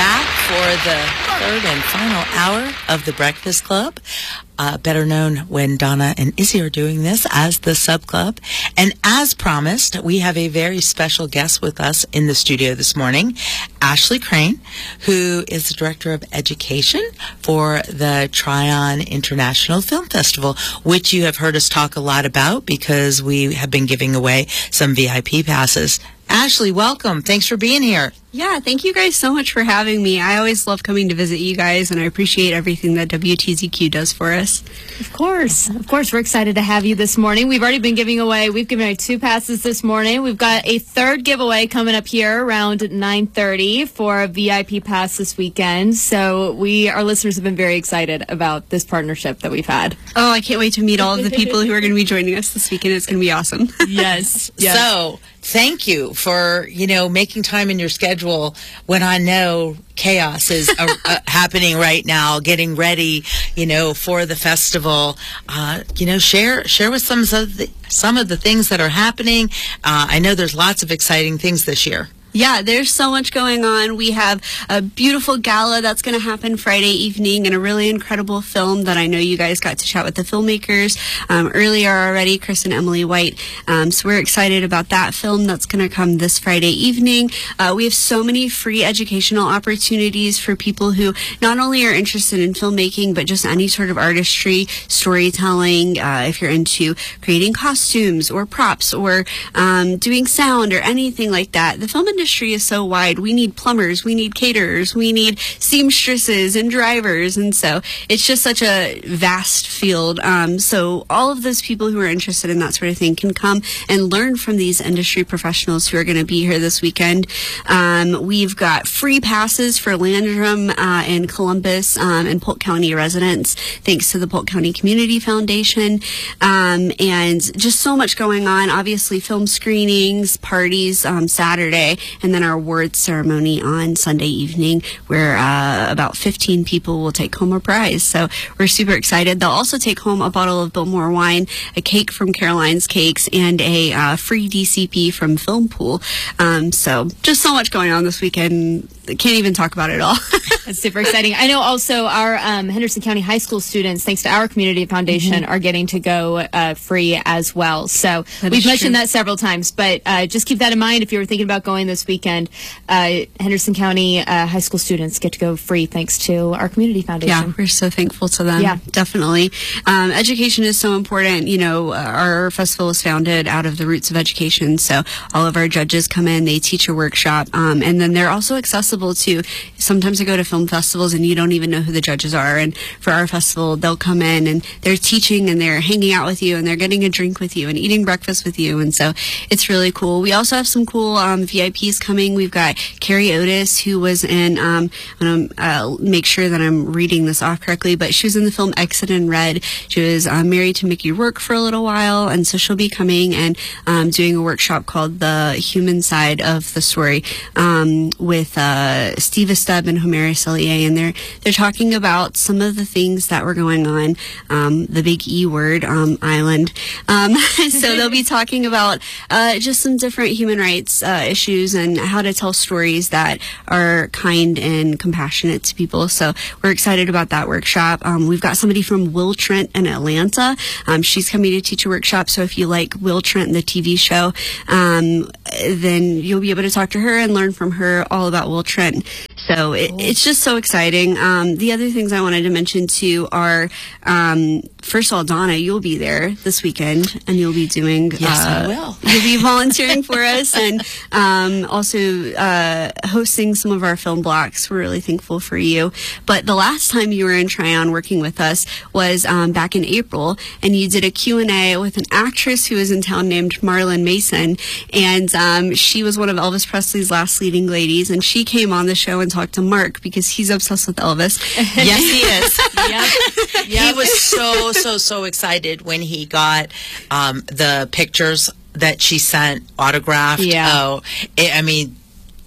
back for the third and final hour of the Breakfast Club, better known when Donna and Izzy are doing this as the Sub Club. And as promised, we have a very special guest with us in the studio this morning, Ashley Crane, who is the Director of Education for the Tryon International Film Festival, which you have heard us talk a lot about because we have been giving away some VIP passes. Ashley, welcome. Thanks for being here. Yeah, thank you guys so much for having me. I always love coming to visit you guys, and I appreciate everything that WTZQ does for us. Of course. We're excited to have you this morning. We've already been giving away 2 passes this morning. We've got a third giveaway coming up here around 9:30 for a VIP pass this weekend. So our listeners have been very excited about this partnership that we've had. Oh, I can't wait to meet all of the people who are going to be joining us this weekend. It's going to be awesome. Yes. So, thank you for, making time in your schedule when I know chaos is happening right now, getting ready, for the festival. Share with some of the things that are happening. I know there's lots of exciting things this year. Yeah, there's so much going on. We have a beautiful gala that's going to happen Friday evening and a really incredible film that I know you guys got to chat with the filmmakers earlier already, Chris and Emily White. So we're excited about that film that's going to come this Friday evening. We have so many free educational opportunities for people who not only are interested in filmmaking, but just any sort of artistry, storytelling, if you're into creating costumes or props or doing sound or anything like that. The film industry is so wide. We need plumbers, we need caterers, we need seamstresses and drivers, and so it's just such a vast field. So all of those people who are interested in that sort of thing can come and learn from these industry professionals who are going to be here this weekend. We've got free passes for Landrum and Columbus and Polk County residents, thanks to the Polk County Community Foundation, and just so much going on. Obviously, film screenings, parties Saturday, and then our awards ceremony on Sunday evening, where about 15 people will take home a prize. So we're super excited. They'll also take home a bottle of Biltmore wine, a cake from Caroline's Cakes, and a free DCP from Film Pool. So just so much going on this weekend. I can't even talk about it all. That's super exciting. I know also our Henderson County High School students, thanks to our community foundation, are getting to go free as well. So we've mentioned that several times, but just keep that in mind if you were thinking about going this weekend. Henderson County High School students get to go free thanks to our community foundation. Yeah, we're so thankful to them. Yeah, definitely. Education is so important. Our festival is founded out of the roots of education. So all of our judges come in, they teach a workshop, and then they're also accessible to, sometimes I go to film festivals and you don't even know who the judges are, and for our festival they'll come in and they're teaching and they're hanging out with you and they're getting a drink with you and eating breakfast with you, and so it's really cool. We also have some cool VIPs coming. We've got Carrie Otis, who was in I'm gonna make sure that I'm reading this off correctly, but she was in the film Exit in Red. She was married to Mickey Rourke for a little while, and so she'll be coming and doing a workshop called The Human Side of the Story with Steve Esteb and Homera Cellier, and they're talking about some of the things that were going on, the big E word, island. So they'll be talking about just some different human rights issues and how to tell stories that are kind and compassionate to people. So we're excited about that workshop. We've got somebody from Will Trent in Atlanta. She's coming to teach a workshop, so if you like Will Trent, the TV show, then you'll be able to talk to her and learn from her all about Will Trent. So it's just so exciting. The other things I wanted to mention too are, first of all, Donna, you'll be there this weekend, and you'll be doing. Yes, I will. You'll be volunteering for us, and also hosting some of our film blocks. We're really thankful for you. But the last time you were in Tryon working with us was back in April, and you did a Q&A with an actress who was in town named Marlon Mason, and she was one of Elvis Presley's last leading ladies, and she came on the show and talked to Mark because he's obsessed with Elvis. Yes, he is. Yep. He was so excited when he got the pictures that she sent autographed. Yeah. Oh, I mean,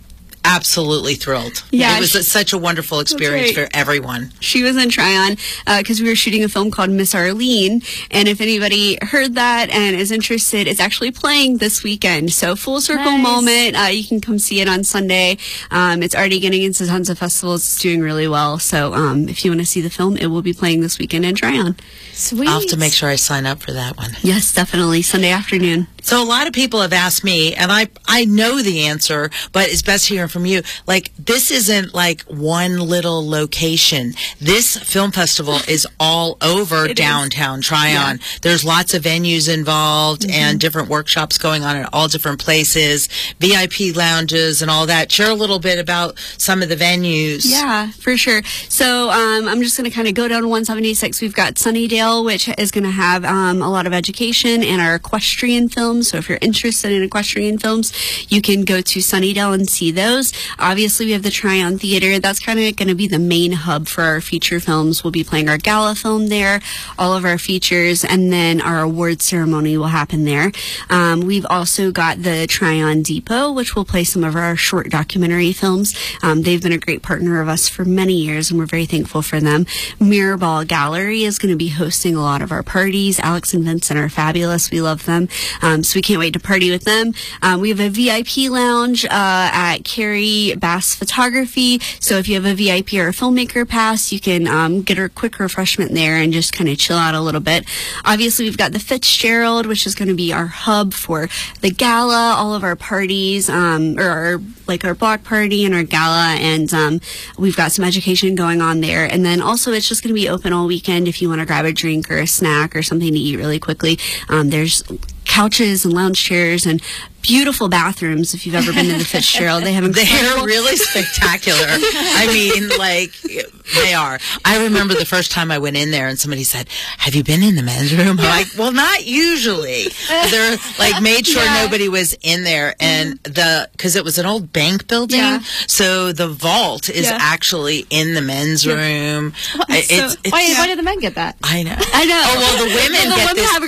absolutely thrilled. Yeah, it was such a wonderful experience for everyone. She was in Tryon because we were shooting a film called Miss Arlene, and if anybody heard that and is interested, it's actually playing this weekend. So full circle moment. You can come see it on Sunday. It's already getting into tons of festivals. It's doing really well. So if you want to see the film, it will be playing this weekend in Tryon. Sweet. I'll have to make sure I sign up for that one. Yes, definitely. Sunday afternoon. So a lot of people have asked me, and I know the answer, but it's best hearing from you. Like, this isn't like one little location. This film festival is all over downtown Tryon. Yeah. There's lots of venues involved and different workshops going on in all different places, VIP lounges and all that. Share a little bit about some of the venues. Yeah, for sure. So I'm just going to kind of go down to 176. We've got Sunnydale, which is going to have a lot of education and our equestrian films. So if you're interested in equestrian films, you can go to Sunnydale and see those. Obviously, we have the Tryon Theater. That's kind of going to be the main hub for our feature films. We'll be playing our gala film there, all of our features, and then our award ceremony will happen there. We've also got the Tryon Depot, which will play some of our short documentary films. They've been a great partner of us for many years, and we're very thankful for them. Mirrorball Gallery is going to be hosting a lot of our parties. Alex and Vincent are fabulous. We love them. So we can't wait to party with them. We have a VIP lounge at Carrie Bass Photography. So if you have a VIP or a filmmaker pass, you can get a quick refreshment there and just kind of chill out a little bit. Obviously, we've got the Fitzgerald, which is going to be our hub for the gala, all of our parties, or our block party and our gala, and we've got some education going on there. And then also, it's just going to be open all weekend if you want to grab a drink or a snack or something to eat really quickly. There's couches and lounge chairs and beautiful bathrooms. If you've ever been to the Fitzgerald, they have they're really spectacular. I mean, like, they are. I remember the first time I went in there and somebody said, "Have you been in the men's room?" I'm like, well, not usually. They're like made sure nobody was in there, and because it was an old bank building, so the vault is actually in the men's room. Why did the men get that? I know. Oh, well, the women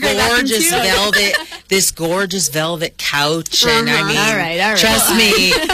get this gorgeous velvet couch. And I mean, all right. Trust me,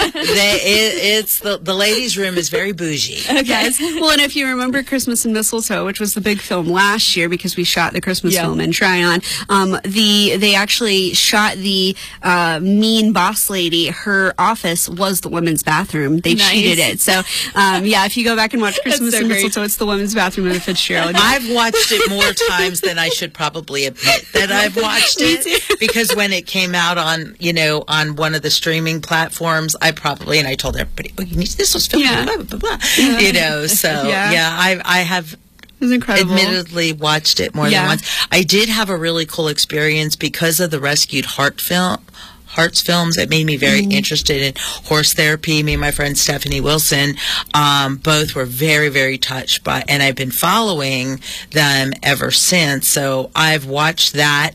it's the ladies' room is very bougie. Okay. Well, and if you remember Christmas and Mistletoe, which was the big film last year because we shot the Christmas film in Tryon, they actually shot the mean boss lady. Her office was the women's bathroom. They cheated it. So, if you go back and watch Christmas and Mistletoe, it's the women's bathroom of the Fitzgerald. I've watched it more times than I should probably admit that I've watched it, because when it came out on on one of the streaming platforms, I told everybody, this was filmed, blah, blah, blah, blah. So I have admittedly watched it more than once. I did have a really cool experience because of the Rescued Hearts films. It made me very interested in horse therapy. Me and my friend Stephanie Wilson both were very, very touched by, and I've been following them ever since. So I've watched that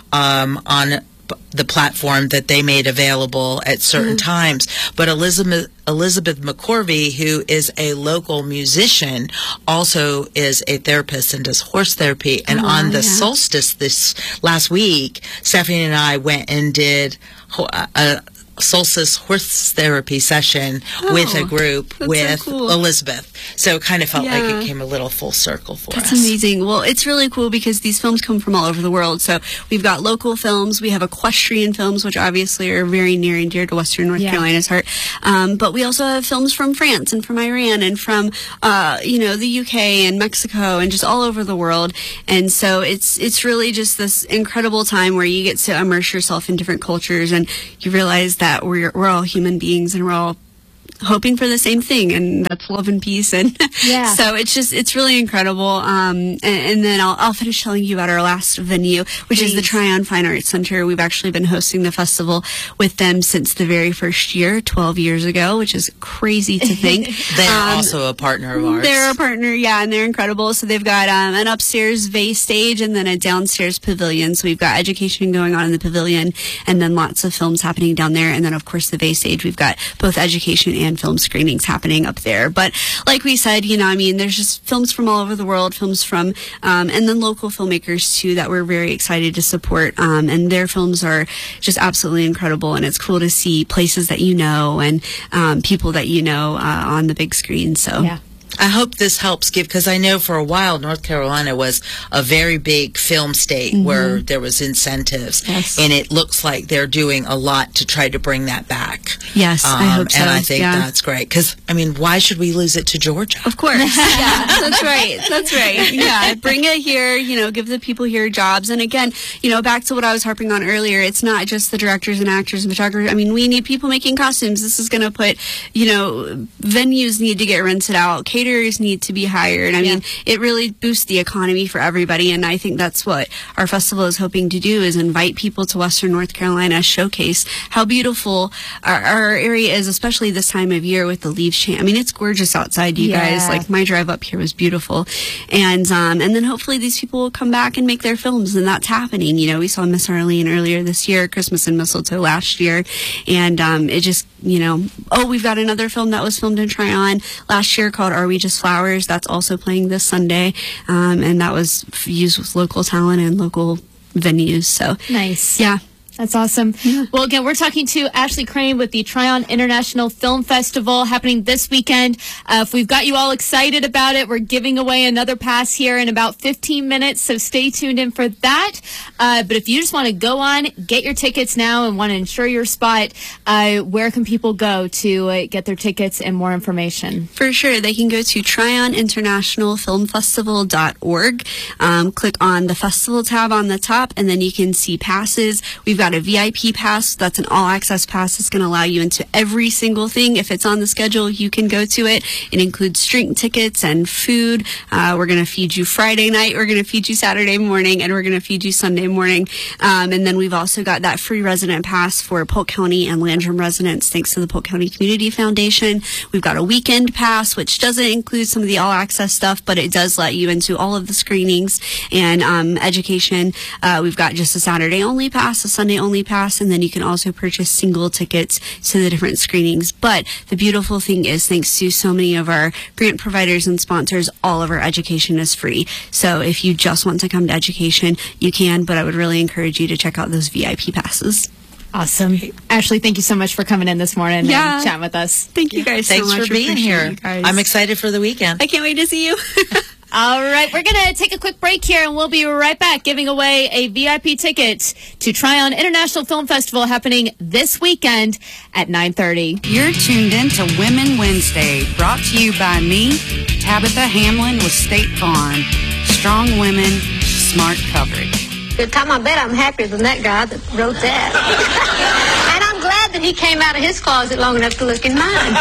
on the platform that they made available at certain times. But Elizabeth McCorvey, who is a local musician, also is a therapist and does horse therapy. And on the solstice this last week, Stephanie and I went and did a solstice horse therapy session with a group with Elizabeth. So it kind of felt like it came a little full circle for us. That's amazing. Well, it's really cool because these films come from all over the world. So we've got local films, we have equestrian films, which obviously are very near and dear to Western North Carolina's heart. But we also have films from France and from Iran and from the UK and Mexico and just all over the world. And so it's really just this incredible time where you get to immerse yourself in different cultures, and you realize that we're all human beings and we're all hoping for the same thing, and that's love and peace. And so it's really incredible. And then I'll finish telling you about our last venue, which is the Tryon Fine Arts Center. We've actually been hosting the festival with them since the very first year, 12 years ago, which is crazy to think. They're also a partner of ours. They're a partner, and they're incredible. So they've got an upstairs vase stage and then a downstairs pavilion. So we've got education going on in the pavilion, and then lots of films happening down there. And then, of course, the vase stage, we've got both education education and film screenings happening up there. But like we said, there's just films from all over the world, films from, and then local filmmakers too that we're very excited to support. And their films are just absolutely incredible. And it's cool to see places that and people that on the big screen. So. Yeah. I hope this helps because I know for a while North Carolina was a very big film state where there was incentives. Yes. And it looks like they're doing a lot to try to bring that back. Yes, I hope so. And I think that's great because, why should we lose it to Georgia? Of course. Yeah, that's right. Yeah, bring it here, give the people here jobs. And again, back to what I was harping on earlier, it's not just the directors and actors and photographers. We need people making costumes. This is going to put, venues need to get rented out. Caterers need to be hired. It really boosts the economy for everybody, and I think that's what our festival is hoping to do, is invite people to Western North Carolina, showcase how beautiful our area is, especially this time of year with the leaves change. It's gorgeous outside, you guys. Like, my drive up here was beautiful. And then hopefully these people will come back and make their films, and that's happening. We saw Miss Arlene earlier this year, Christmas and Mistletoe last year, and it just, we've got another film that was filmed in Tryon last year called Are We Just Flowers? That's also playing this Sunday, and that was used with local talent and local venues. So nice. Yeah. That's awesome. Yeah. Well, again, we're talking to Ashley Crane with the Tryon International Film Festival happening this weekend. If we've got you all excited about it, we're giving away another pass here in about 15 minutes, so stay tuned in for that. But if you just want to go on, get your tickets now and want to ensure your spot, where can people go to get their tickets and more information? For sure. They can go to TryonInternationalFilmFestival.org. Click on the festival tab on the top, and then you can see passes. We've got a VIP pass. That's an all-access pass. It's going to allow you into every single thing. If it's on the schedule, you can go to it. It includes drink tickets and food. We're going to feed you Friday night. We're going to feed you Saturday morning, and we're going to feed you Sunday morning. And then we've also got that free resident pass for Polk County and Landrum residents, thanks to the Polk County Community Foundation. We've got a weekend pass, which doesn't include some of the all-access stuff, but it does let you into all of the screenings and education. We've got just a Saturday-only pass, a Sunday-only pass, and then you can also purchase single tickets to the different screenings. But the beautiful thing is, thanks to so many of our grant providers and sponsors, all of our education is free. So if you just want to come to education, you can, but I would really encourage you to check out those VIP passes. Awesome. Ashley, thank you so much for coming in this morning and chatting with us. Thank you guys so much. Thanks for being here. I'm excited for the weekend. I can't wait to see you. All right, we're going to take a quick break here, and we'll be right back giving away a VIP ticket to Tryon International Film Festival happening this weekend at 9:30. You're tuned in to Women Wednesday, brought to you by me, Tabitha Hamlin with State Farm. Strong women, smart coverage. Good time, I bet I'm happier than that guy that wrote that. And I'm glad that he came out of his closet long enough to look in mine.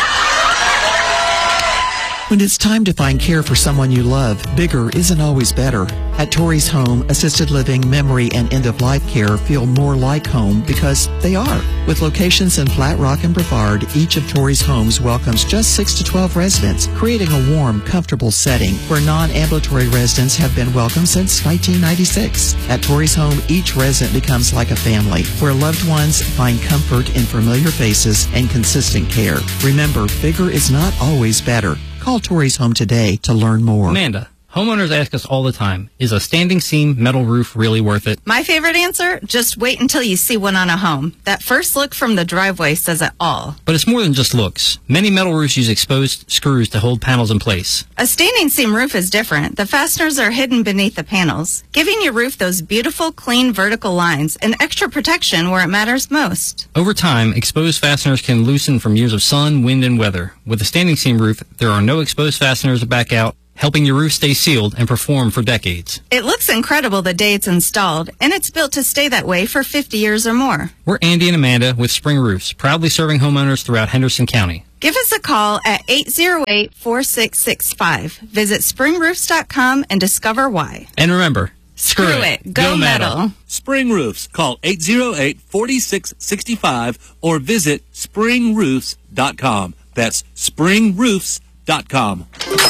When it's time to find care for someone you love, bigger isn't always better. At Torrey's Home, assisted living, memory, and end-of-life care feel more like home because they are. With locations in Flat Rock and Brevard, each of Torrey's homes welcomes just 6 to 12 residents, creating a warm, comfortable setting where non-ambulatory residents have been welcome since 1996. At Torrey's Home, each resident becomes like a family, where loved ones find comfort in familiar faces and consistent care. Remember, bigger is not always better. Call Torrey's Home today to learn more. Amanda, homeowners ask us all the time, is a standing seam metal roof really worth it? My favorite answer? Just wait until you see one on a home. That first look from the driveway says it all. But it's more than just looks. Many metal roofs use exposed screws to hold panels in place. A standing seam roof is different. The fasteners are hidden beneath the panels, giving your roof those beautiful, clean vertical lines and extra protection where it matters most. Over time, exposed fasteners can loosen from years of sun, wind, and weather. With a standing seam roof, there are no exposed fasteners to back out, helping your roof stay sealed and perform for decades. It looks incredible the day it's installed, and it's built to stay that way for 50 years or more. We're Andy and Amanda with Spring Roofs, proudly serving homeowners throughout Henderson County. Give us a call at 808-4665. Visit springroofs.com and discover why. And remember, screw it. Go metal. Spring Roofs. Call 808-4665 or visit springroofs.com. That's springroofs.com.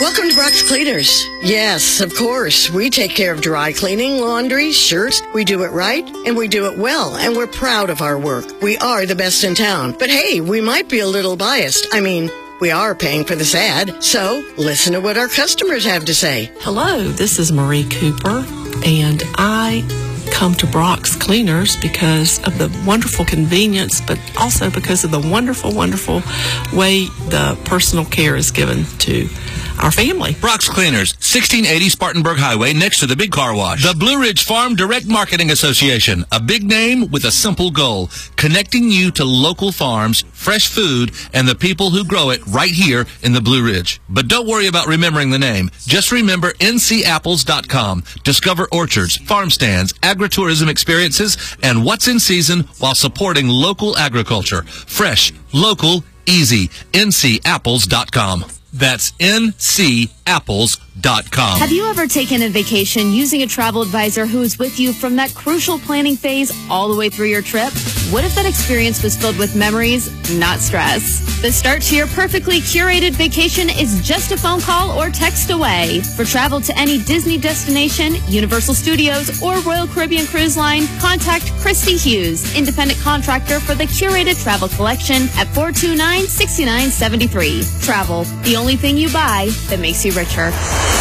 Welcome to Brock's Cleaners. Yes, of course. We take care of dry cleaning, laundry, shirts. We do it right, and we do it well, and we're proud of our work. We are the best in town. But hey, we might be a little biased. I mean, we are paying for this ad, so listen to what our customers have to say. Hello, this is Marie Cooper, and I come to Brock's Cleaners because of the wonderful convenience, but also because of the wonderful, wonderful way the personal care is given to our family. Brock's Cleaners, 1680 Spartanburg Highway, next to the Big Car Wash. The Blue Ridge Farm Direct Marketing Association, a big name with a simple goal, connecting you to local farms, fresh food, and the people who grow it right here in the Blue Ridge. But don't worry about remembering the name. Just remember ncapples.com. Discover orchards, farm stands, agritourism experiences, and what's in season while supporting local agriculture. Fresh, local, easy. ncapples.com. That's ncapples.com. Have you ever taken a vacation using a travel advisor who is with you from that crucial planning phase all the way through your trip? What if that experience was filled with memories, not stress? The start to your perfectly curated vacation is just a phone call or text away. For travel to any Disney destination, Universal Studios, or Royal Caribbean Cruise Line, contact Christy Hughes, independent contractor for the curated travel collection at 429-6973. Travel, the only thing you buy that makes you richer.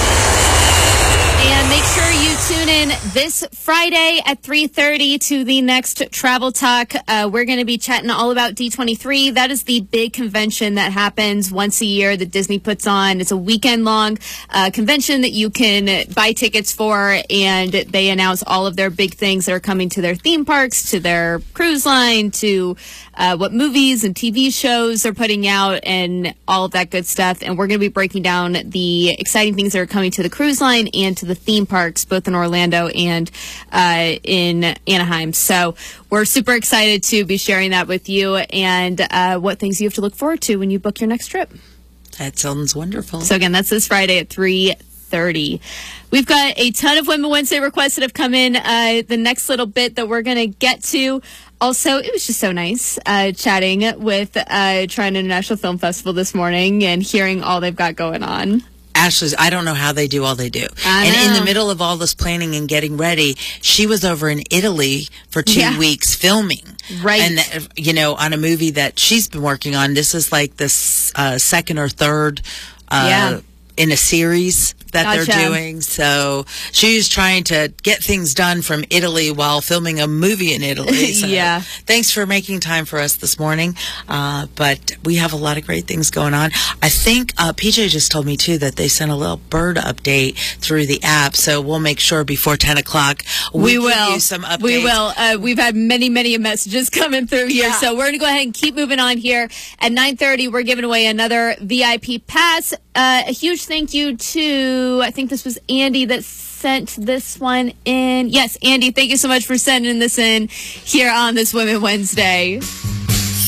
And make sure you tune in this Friday at 3:30 to the next Travel Talk. We're going to be chatting all about D23. That is the big convention that happens once a year that Disney puts on. It's a weekend-long convention that you can buy tickets for, and they announce all of their big things that are coming to their theme parks, to their cruise line, to what movies and TV shows they're putting out, and all of that good stuff. And we're going to be breaking down the exciting things that are coming to the cruise line and to the theme parks, both in Orlando and in Anaheim. So we're super excited to be sharing that with you, and what things you have to look forward to when you book your next trip. That sounds wonderful. So again, that's this Friday at 3:30. We've got a ton of Women Wednesday requests that have come in the next little bit that we're going to get to. Also, it was just so nice chatting with Trine International Film Festival this morning and hearing all they've got going on. Ashley's, I don't know how they do all they do. And in the middle of all this planning and getting ready, she was over in Italy for 2 weeks filming. Right. And, on a movie that she's been working on. This is like the second or third in a series that they're doing. So she's trying to get things done from Italy while filming a movie in Italy. So thanks for making time for us this morning. But we have a lot of great things going on. I think PJ just told me, too, that they sent a little bird update through the app. So we'll make sure before 10 o'clock we will give you some updates. We will. We've had many messages coming through here. So we're going to go ahead and keep moving on here. At 9:30, we're giving away another VIP pass. A huge thank you to, I think this was Andy that sent this one in. Yes, Andy, thank you so much for sending this in here on this Women Wednesday.